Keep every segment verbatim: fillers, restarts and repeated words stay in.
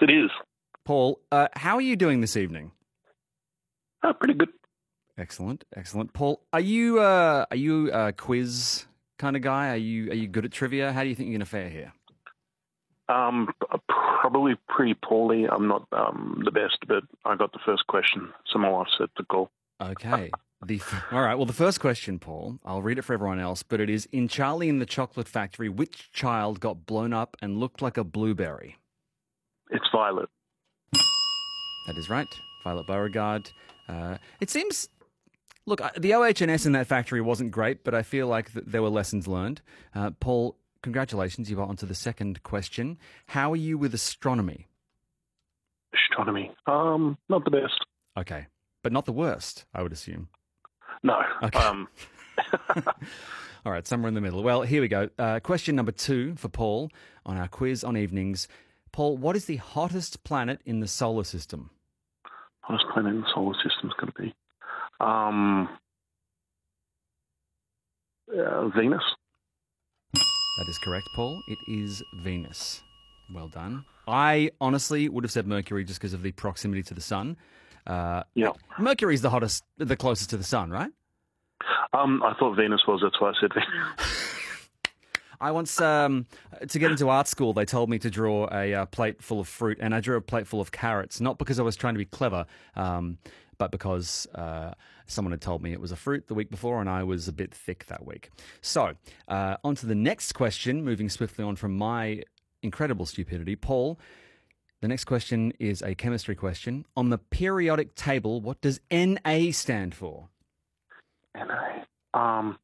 it is. Paul, uh, how are you doing this evening? Oh, pretty good. Excellent, excellent. Paul, are you uh, are you a quiz kind of guy? Are you are you good at trivia? How do you think you're going to fare here? Um, probably pretty poorly. I'm not um, the best, but I got the first question, so my wife said to call. Okay. The all right. Well, the first question, Paul, I'll read it for everyone else, but it is: in Charlie and the Chocolate Factory, which child got blown up and looked like a blueberry? It's Violet. That is right, Violet Beauregard. Uh, it seems. Look, the O H and S in that factory wasn't great, but I feel like th- there were lessons learned. Uh, Paul, congratulations, you got onto the second question. How are you with astronomy? Astronomy. Um, not the best. Okay, but not the worst, I would assume. No. Okay. Um, All right, somewhere in the middle. Well, here we go. Uh, question number two for Paul on our quiz on evenings. Paul, what is the hottest planet in the solar system? hottest planet in the solar system is going to be um, uh, Venus. That is correct, Paul. It is Venus. Well done. I honestly would have said Mercury just because of the proximity to the sun. Uh, yeah. Mercury is the hottest, the closest to the sun, right? Um, I thought Venus was. That's why I said Venus. I once, um, to get into art school, they told me to draw a uh, plate full of fruit, and I drew a plate full of carrots, not because I was trying to be clever, um, but because uh, someone had told me it was a fruit the week before, and I was a bit thick that week. So, uh, on to the next question, moving swiftly on from my incredible stupidity. Paul, the next question is a chemistry question. On the periodic table, what does N A stand for? N A. Um,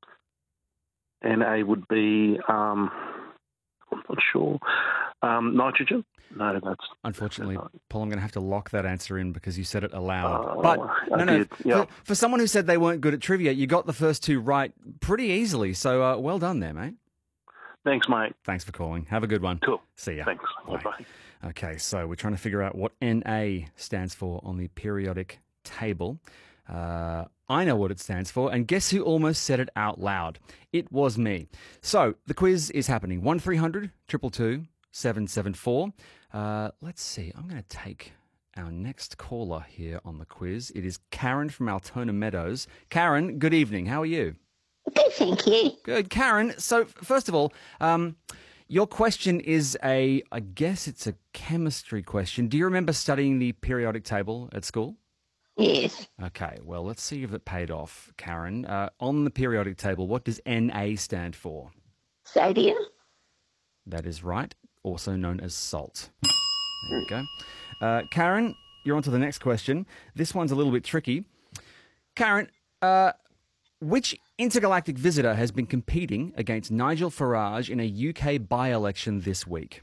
N A would be, um, I'm not sure, um, nitrogen? No, that's... Unfortunately, Paul, I'm going to have to lock that answer in because you said it aloud. Uh, but I no, no, did, yeah. for, for someone who said they weren't good at trivia, you got the first two right pretty easily. So uh, well done there, mate. Thanks, mate. Thanks for calling. Have a good one. Cool. See ya. Thanks. Bye. Bye-bye. Okay, so we're trying to figure out what N A stands for on the periodic table. Uh, I know what it stands for, and guess who almost said it out loud? It was me. So the quiz is happening. one three hundred two two two seven seven four. Uh, let's see. I'm going to take our next caller here on the quiz. It is Karen from Altona Meadows. Karen, good evening. How are you? Good, thank you. Good. Karen, so first of all, um, your question is a, I guess it's a chemistry question. Do you remember studying the periodic table at school? Yes. Okay, well, let's see if it paid off, Karen. Uh, on the periodic table, what does N A stand for? Sodium. That is right, also known as salt. There we go. Uh, Karen, you're on to the next question. This one's a little bit tricky. Karen, uh, which intergalactic visitor has been competing against Nigel Farage in a U K by-election this week?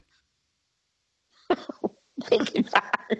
Thank you.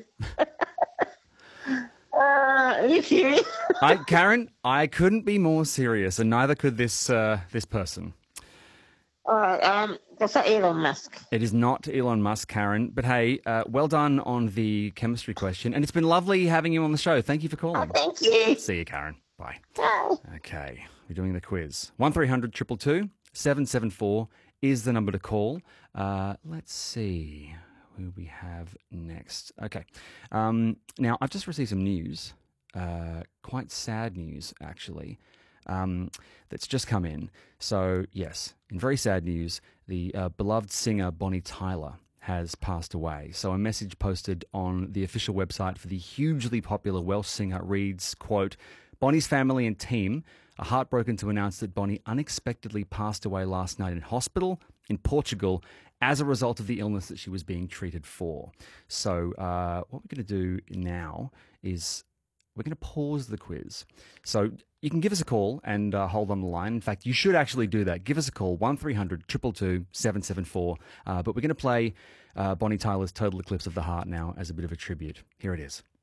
Uh, are you serious? I, Karen, I couldn't be more serious, and neither could this uh, this person. All right, um, that's not Elon Musk. It is not Elon Musk, Karen. But hey, uh, well done on the chemistry question, and it's been lovely having you on the show. Thank you for calling. Oh, thank you. See you, Karen. Bye. Bye. Okay, we're doing the quiz. one three hundred two two two seven seven four is the number to call. Uh, let's see who we have next. Okay. Um, now, I've just received some news, uh, quite sad news, actually, um, that's just come in. So, yes, in very sad news, the uh, beloved singer Bonnie Tyler has passed away. So a message posted on the official website for the hugely popular Welsh singer reads, quote, Bonnie's family and team are heartbroken to announce that Bonnie unexpectedly passed away last night in hospital in Portugal as a result of the illness that she was being treated for. So uh, what we're going to do now is we're going to pause the quiz. So you can give us a call and uh, hold on the line. In fact, you should actually do that. Give us a call, one three hundred two two two seven seven four. Uh, but we're going to play uh, Bonnie Tyler's Total Eclipse of the Heart now as a bit of a tribute. Here it is.